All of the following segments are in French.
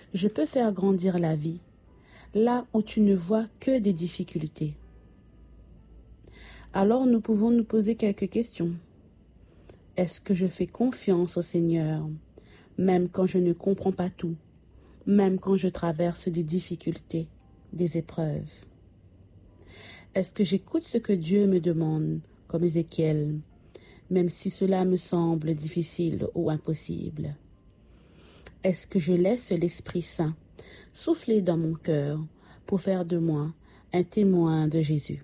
Je peux faire grandir la vie, là où tu ne vois que des difficultés. Alors nous pouvons nous poser quelques questions. Est-ce que je fais confiance au Seigneur, même quand je ne comprends pas tout, même quand je traverse des difficultés, des épreuves? Est-ce que j'écoute ce que Dieu me demande, comme Ézéchiel, même si cela me semble difficile ou impossible? Est-ce que je laisse l'Esprit Saint souffler dans mon cœur pour faire de moi un témoin de Jésus?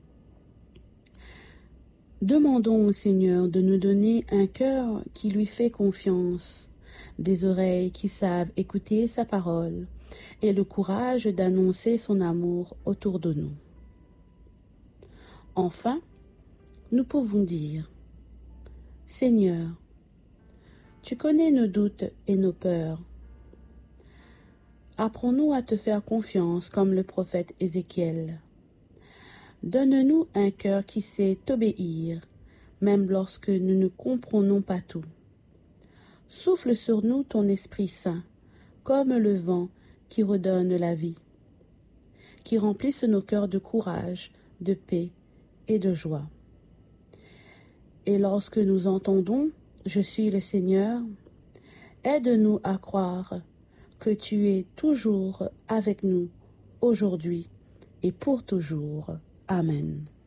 Demandons au Seigneur de nous donner un cœur qui lui fait confiance, des oreilles qui savent écouter sa parole et le courage d'annoncer son amour autour de nous. Enfin, nous pouvons dire: Seigneur, tu connais nos doutes et nos peurs. Apprends-nous à te faire confiance comme le prophète Ézéchiel. Donne-nous un cœur qui sait t'obéir, même lorsque nous ne comprenons pas tout. Souffle sur nous ton Esprit Saint, comme le vent qui redonne la vie, qui remplisse nos cœurs de courage, de paix et de joie. Et lorsque nous entendons « Je suis le Seigneur », aide-nous à croire que tu es toujours avec nous, aujourd'hui et pour toujours. Amen.